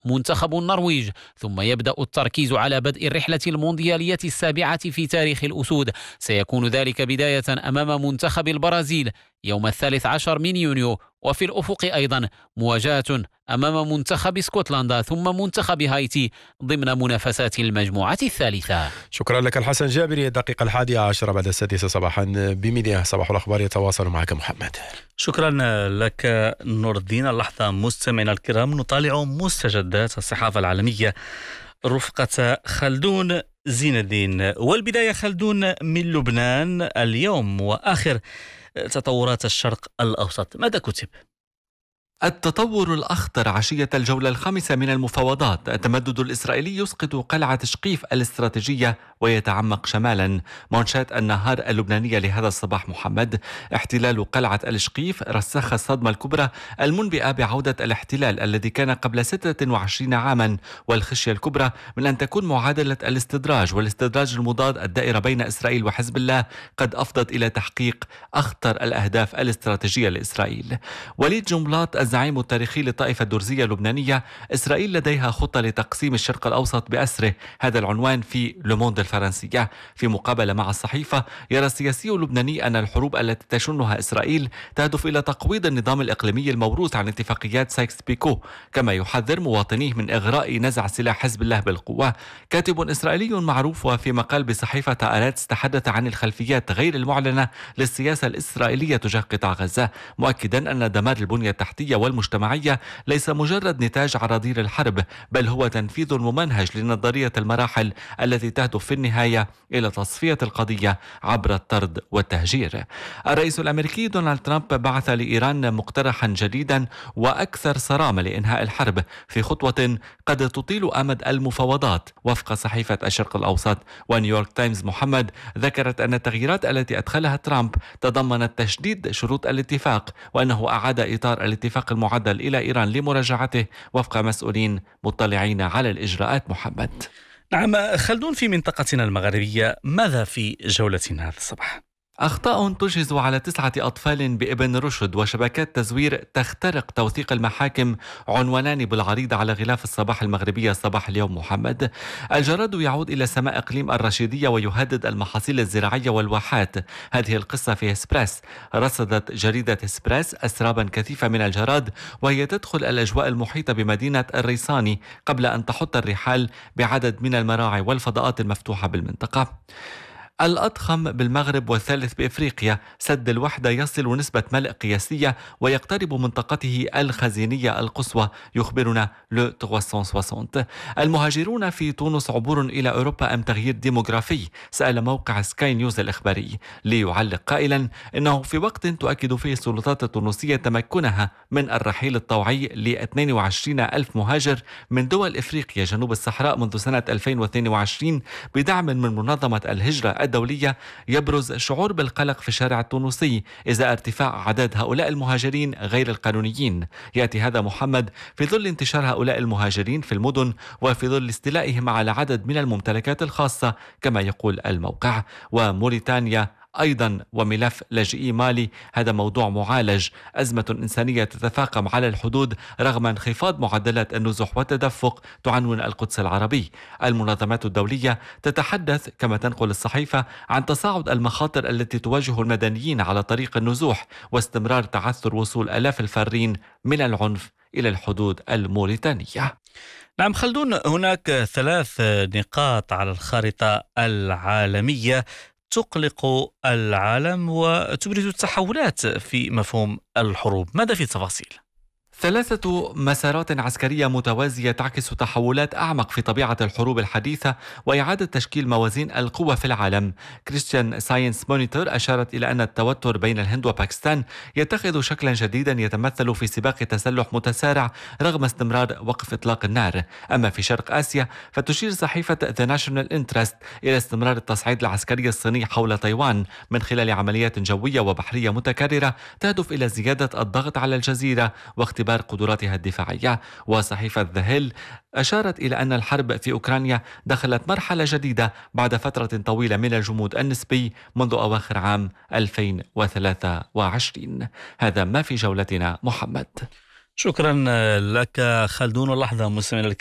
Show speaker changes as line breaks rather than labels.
منتخب النرويج، ثم يبدأ التركيز على بدء الرحلة المونديالية السابعة في تاريخ الأسود. سيكون ذلك بداية أمام منتخب البرازيل يوم 13 من يونيو، وفي الأفق أيضا مواجهة أمام منتخب اسكتلندا ثم منتخب هايتي ضمن منافسات المجموعة الثالثة.
شكرا لك الحسن جابري. الدقيقة 11 بعد 6 صباحا بميديا صباح الأخبار يتواصل معك محمد.
شكرا لك نور الدين. اللحظة مستمعينا الكرام نطالع مستجدات الصحافة العالمية رفقة خلدون زين الدين. والبداية خلدون من لبنان اليوم وآخر تطورات الشرق الأوسط، ماذا كتب؟
التطور الأخطر عشية الجولة الخامسة من المفاوضات. التمدد الإسرائيلي يسقط قلعة شقيف الاستراتيجية ويتعمق شمالا. منشات النهار اللبنانية لهذا الصباح محمد: احتلال قلعة الشقيف رسخ الصدمة الكبرى المنبئة بعودة الاحتلال الذي كان قبل 26 عاما، والخشية الكبرى من أن تكون معادلة والاستدراج المضاد الدائرة بين إسرائيل وحزب الله قد أفضت إلى تحقيق أخطر الأهداف الاستراتيجية لإسرائيل. وليد جنبلاط الزعيم التاريخي للطائفة الدرزية اللبنانية: إسرائيل لديها خطة لتقسيم الشرق الأوسط بأسره. هذا العنوان في لوموند الفرنسية. في مقابلة مع الصحيفة، يرى السياسي اللبناني أن الحروب التي تشنها إسرائيل تهدف إلى تقويض النظام الإقليمي الموروث عن اتفاقيات سايكس بيكو، كما يحذر مواطنيه من إغراء نزع سلاح حزب الله بالقوة. كاتب إسرائيلي معروف وفي مقال بصحيفة آراتس تحدث عن الخلفيات غير المعلنة للسياسة الإسرائيلية تجاه قطاع غزة، مؤكدا أن دمار البنية التحتية والمجتمعية ليس مجرد نتاج عراضير الحرب، بل هو تنفيذ ممنهج لنظرية المراحل التي تهدف في النهاية إلى تصفية القضية عبر الطرد والتهجير. الرئيس الأمريكي دونالد ترامب بعث لإيران مقترحا جديدا وأكثر صرامة لإنهاء الحرب في خطوة قد تطيل أمد المفاوضات. وفق صحيفة الشرق الأوسط ونيويورك تايمز محمد، ذكرت أن التغييرات التي أدخلها ترامب تضمنت تشديد شروط الاتفاق، وأنه أعاد إطار الاتفاق المعدل إلى إيران لمراجعته وفق مسؤولين مطلعين على الإجراءات محمد.
نعم خلدون، في منطقتنا المغربية ماذا في جولتنا هذا الصباح؟
أخطاء تجهز على 9 أطفال بابن رشد وشبكات تزوير تخترق توثيق المحاكم، عنوانان بالعريض على غلاف الصباح المغربية صباح اليوم محمد. الجراد يعود إلى سماء إقليم الرشيدية ويهدد المحاصيل الزراعية والواحات. هذه القصة في إسبريس. رصدت جريدة إسبريس أسرابا كثيفة من الجراد وهي تدخل الأجواء المحيطة بمدينة الريساني قبل أن تحط الرحال بعدد من المراعي والفضاءات المفتوحة بالمنطقة. الأضخم بالمغرب والثالث بإفريقيا، سد الوحدة يصل نسبة ملء قياسية ويقترب منطقته الخزينية القصوى، يخبرنا لو 360. المهاجرون في تونس عبور إلى أوروبا أم تغيير ديموغرافي؟ سأل موقع سكاي نيوز الإخباري، ليعلق قائلا إنه في وقت تؤكد فيه السلطات التونسية تمكنها من الرحيل الطوعي ل 22 ألف مهاجر من دول إفريقيا جنوب الصحراء منذ سنة 2022 بدعم من منظمة الهجرة الدولية، يبرز شعور بالقلق في الشارع التونسي إزاء ارتفاع أعداد هؤلاء المهاجرين غير القانونيين. يأتي هذا محمد في ظل انتشار هؤلاء المهاجرين في المدن وفي ظل استيلائهم على عدد من الممتلكات الخاصة كما يقول الموقع. وموريتانيا أيضا وملف لاجئي مالي، هذا موضوع معالج. أزمة إنسانية تتفاقم على الحدود رغم انخفاض معدلات النزوح والتدفق، تعنون القدس العربي. المنظمات الدولية تتحدث كما تنقل الصحيفة عن تصاعد المخاطر التي تواجه المدنيين على طريق النزوح واستمرار تعثر وصول آلاف الفارين من العنف إلى الحدود الموريتانية.
نعم خلدون، هناك 3 نقاط على الخارطة العالمية تقلق العالم وتبرز التحولات في مفهوم الحروب، ماذا في التفاصيل؟
3 مسارات عسكرية متوازية تعكس تحولات أعمق في طبيعة الحروب الحديثة وإعادة تشكيل موازين القوة في العالم. كريستيان ساينس مونيتور أشارت إلى أن التوتر بين الهند وباكستان يتخذ شكلا جديدا يتمثل في سباق تسلح متسارع رغم استمرار وقف إطلاق النار. أما في شرق آسيا فتشير صحيفة The National Interest إلى استمرار التصعيد العسكري الصيني حول تايوان من خلال عمليات جوية وبحرية متكررة تهدف إلى زيادة الضغط على الجزيرة واختبار قدراتها الدفاعية. وصحيفة The Hill أشارت إلى أن الحرب في أوكرانيا دخلت مرحلة جديدة بعد فترة طويلة من الجمود النسبي منذ أواخر عام 2023. هذا ما في جولتنا محمد.
شكرا لك خلدون. اللحظة مستمعينا